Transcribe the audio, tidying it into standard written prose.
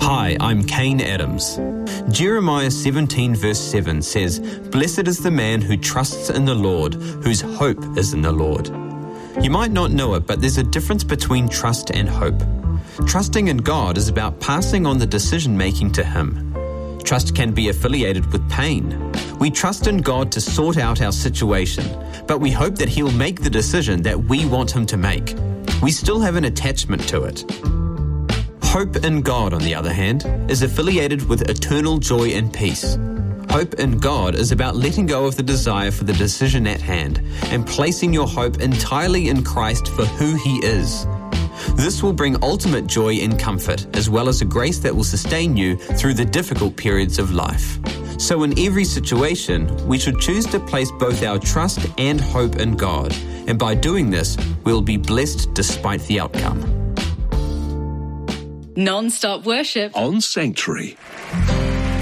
Hi, I'm Kane Adams. Jeremiah 17 verse 7 says, "Blessed is the man who trusts in the Lord, whose hope is in the Lord." You might not know it, but there's a difference between trust and hope. Trusting in God is about passing on the decision-making to Him. Trust can be affiliated with pain. We trust in God to sort out our situation, but we hope that He'll make the decision that we want Him to make. We still have an attachment to it. Hope in God, on the other hand, is affiliated with eternal joy and peace. Hope in God is about letting go of the desire for the decision at hand and placing your hope entirely in Christ for who He is. This will bring ultimate joy and comfort, as well as a grace that will sustain you through the difficult periods of life. So in every situation, we should choose to place both our trust and hope in God, and by doing this, we'll be blessed despite the outcome. Non-stop worship on Sanctuary.